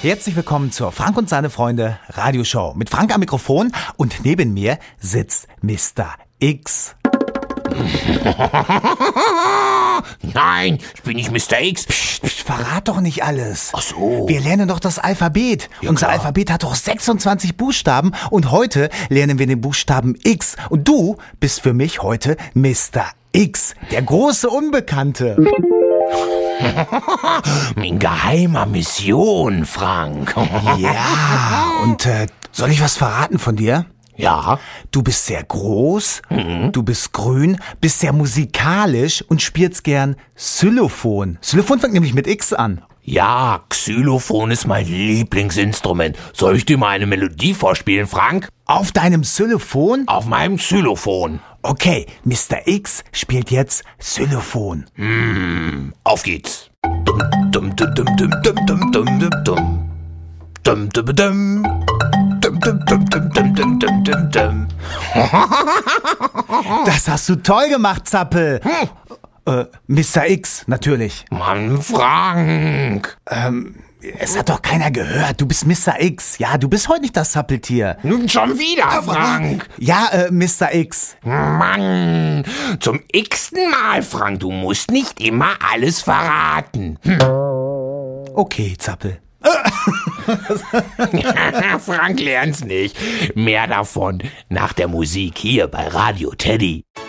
Herzlich willkommen zur Frank und seine Freunde Radioshow. Mit Frank am Mikrofon und neben mir sitzt Mr. X. Nein, ich bin nicht Mr. X. Psst, verrat doch nicht alles. Ach so. Wir lernen doch das Alphabet. Ja, Unser klar. Alphabet hat doch 26 Buchstaben und heute lernen wir den Buchstaben X. Und du bist für mich heute Mr. X, der große Unbekannte. In geheimer Mission, Frank. Ja, und soll ich was verraten von dir? Ja? Du bist sehr groß, du bist grün, bist sehr musikalisch und spielst gern Xylophon. Xylophon fängt nämlich mit X an. Ja, Xylophon ist mein Lieblingsinstrument. Soll ich dir mal eine Melodie vorspielen, Frank? Auf deinem Xylophon? Auf meinem Xylophon. Okay, Mr. X spielt jetzt Xylophon. Auf geht's. Dum, dum, dum, dum, dum, dum, dum, dum, dum, dum. Dum, dum, dum. Dum, dum, dum, dum, dum, dum, dum, dum, dum. Das hast du toll gemacht, Zappel. Mr. X, natürlich. Mann, Frank. Es hat doch keiner gehört. Du bist Mr. X. Ja, du bist heute nicht das Zappeltier. Nun schon wieder, Frank. Ja, Mr. X. Mann, zum x-ten Mal, Frank. Du musst nicht immer alles verraten. Okay, Zappel. Frank lernt's nicht. Mehr davon nach der Musik hier bei Radio Teddy.